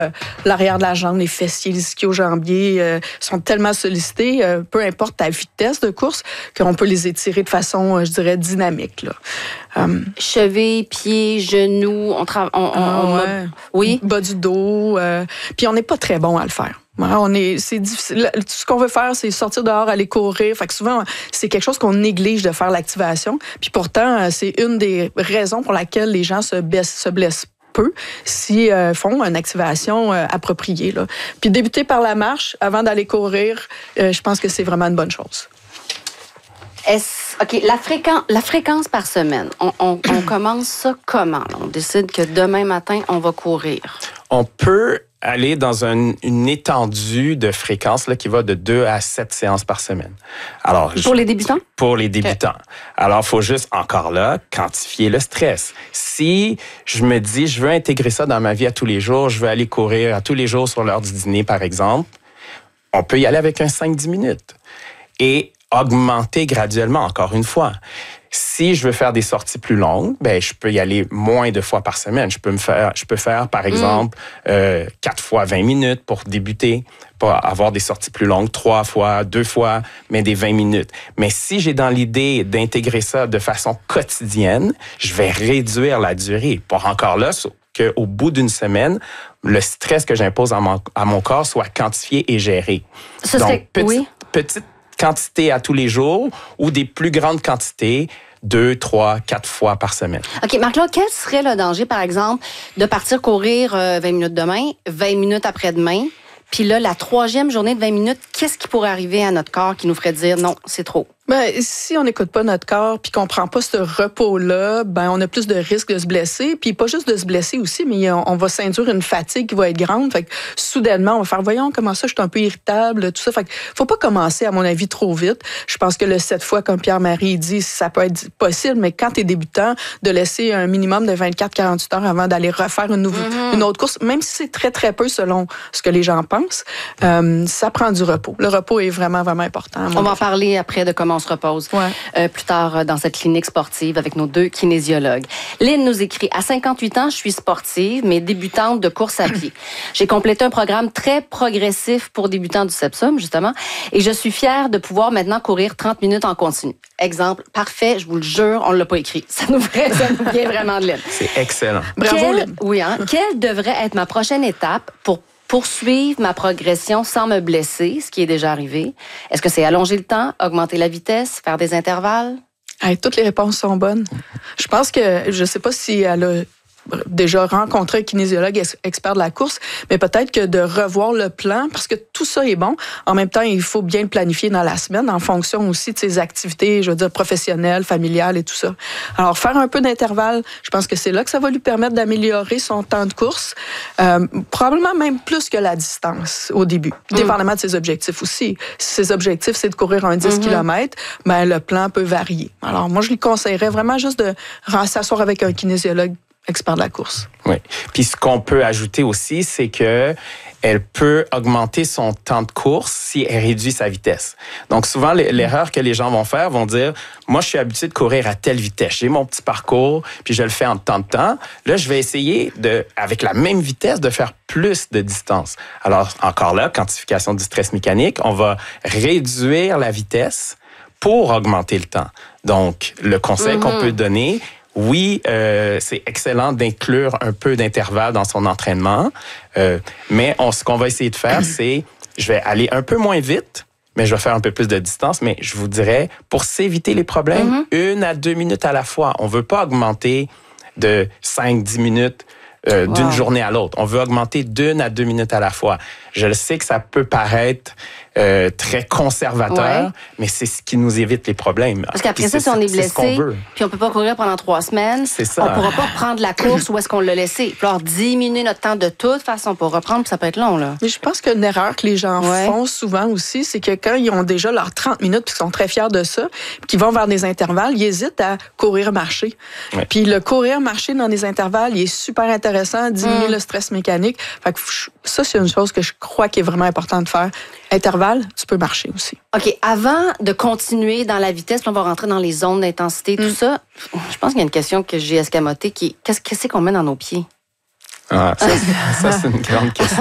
l'arrière de la jambe, les fessiers, les ischio-jambiers sont tellement sollicités, peu importe ta vitesse de course, qu'on peut les étirer de façon, je dirais, dynamique. Là. Chevilles, pieds, genoux, ouais. Oui. Bas du dos. Puis on n'est pas très bon à le faire. C'est difficile. Tout ce qu'on veut faire, c'est sortir dehors, aller courir. Fait que souvent, c'est quelque chose qu'on néglige de faire l'activation. Puis pourtant, c'est une des raisons pour laquelle les gens se blessent peu s'ils font une activation appropriée. Là. Puis débuter par la marche avant d'aller courir, je pense que c'est vraiment une bonne chose. OK, la fréquence par semaine, on commence ça comment? Là? On décide que demain matin, on va courir. On peut aller dans une étendue de fréquence là, qui va de 2 à 7 séances par semaine. Alors, pour les débutants? Pour les débutants. Okay. Alors, il faut juste, encore là, quantifier le stress. Si je me dis, je veux intégrer ça dans ma vie à tous les jours, je veux aller courir à tous les jours sur l'heure du dîner, par exemple, on peut y aller avec un 5-10 minutes. Et augmenter graduellement, encore une fois. Si je veux faire des sorties plus longues, je peux y aller moins de fois par semaine. Je peux faire, par exemple, 4 fois 20 minutes pour débuter, pour avoir des sorties plus longues, 3 fois, 2 fois, mais des 20 minutes. Mais si j'ai dans l'idée d'intégrer ça de façon quotidienne, je vais réduire la durée pour encore là, qu'au bout d'une semaine, le stress que j'impose à mon corps soit quantifié et géré. Donc, petite quantité à tous les jours ou des plus grandes quantités 2, 3, 4 fois par semaine. OK, Marc-Claude, quel serait le danger, par exemple, de partir courir 20 minutes demain, 20 minutes après-demain, puis là, la 3e journée de 20 minutes, qu'est-ce qui pourrait arriver à notre corps qui nous ferait dire non, c'est trop? Si on n'écoute pas notre corps puis qu'on prend pas ce repos-là, on a plus de risques de se blesser. Puis pas juste de se blesser aussi, mais on va s'induire une fatigue qui va être grande. Fait que soudainement, on va faire, voyons, comment ça, je suis un peu irritable, tout ça. Fait que faut pas commencer, à mon avis, trop vite. Je pense que le 7 fois, comme Pierre-Marie dit, ça peut être possible, mais quand tu es débutant, de laisser un minimum de 24-48 heures avant d'aller refaire une autre course, même si c'est très, très peu selon ce que les gens pensent, ça prend du repos. Le repos est vraiment, vraiment important. On va en parler après de comment on se repose plus tard dans cette clinique sportive avec nos 2 kinésiologues. Lynn nous écrit, à 58 ans, je suis sportive, mais débutante de course à pied. J'ai complété un programme très progressif pour débutants du Sepsum, justement, et je suis fière de pouvoir maintenant courir 30 minutes en continu. Exemple, parfait, je vous le jure, on ne l'a pas écrit. Ça nous vient vraiment de Lynn. C'est excellent. Bravo, Lynn. Oui, quelle devrait être ma prochaine étape pour poursuivre ma progression sans me blesser, ce qui est déjà arrivé? Est-ce que c'est allonger le temps, augmenter la vitesse, faire des intervalles? Toutes les réponses sont bonnes. Je pense que, je ne sais pas si elle a déjà rencontré un kinésiologue expert de la course, mais peut-être que de revoir le plan, parce que tout ça est bon. En même temps, il faut bien le planifier dans la semaine, en fonction aussi de ses activités, je veux dire, professionnelles, familiales et tout ça. Alors, faire un peu d'intervalle, je pense que c'est là que ça va lui permettre d'améliorer son temps de course, probablement même plus que la distance au début, dépendamment de ses objectifs aussi. Si ses objectifs, c'est de courir un 10 km, le plan peut varier. Alors, moi, je lui conseillerais vraiment juste de s'asseoir avec un kinésiologue expert de la course. Oui. Puis ce qu'on peut ajouter aussi, c'est que elle peut augmenter son temps de course si elle réduit sa vitesse. Donc souvent, l'erreur que les gens vont faire, vont dire, moi, je suis habitué de courir à telle vitesse. J'ai mon petit parcours, puis je le fais en tant de temps. Là, je vais essayer, avec la même vitesse, de faire plus de distance. Alors, encore là, quantification du stress mécanique, on va réduire la vitesse pour augmenter le temps. Donc, le conseil qu'on peut donner, oui, c'est excellent d'inclure un peu d'intervalle dans son entraînement, mais ce qu'on va essayer de faire, c'est, je vais aller un peu moins vite, mais je vais faire un peu plus de distance, mais je vous dirais, pour s'éviter les problèmes, 1 à 2 minutes à la fois. On ne veut pas augmenter de 5-10 minutes d'une journée à l'autre. On veut augmenter d'1 à 2 minutes à la fois. Je le sais que ça peut paraître très conservateur, mais c'est ce qui nous évite les problèmes. Parce qu'après ça, si on est blessé, puis on peut pas courir pendant 3 semaines, on pourra pas reprendre la course où est-ce qu'on l'a laissé. Il va falloir diminuer notre temps de toute façon pour reprendre, puis ça peut être long, là. Mais je pense qu'une erreur que les gens font souvent aussi, c'est que quand ils ont déjà leurs 30 minutes, puis qu'ils sont très fiers de ça, puis qu'ils vont vers des intervalles, ils hésitent à courir-marcher. Ouais. Puis le courir-marcher dans des intervalles, il est super intéressant, diminuer le stress mécanique. Fait que ça, c'est une chose que je crois qu'il est vraiment important de faire. Intervalle, tu peux marcher aussi. OK. Avant de continuer dans la vitesse, puis on va rentrer dans les zones d'intensité, tout ça, je pense qu'il y a une question que j'ai escamotée qui est qu'est-ce que c'est qu'on met dans nos pieds? Ah, ça, c'est une grande question.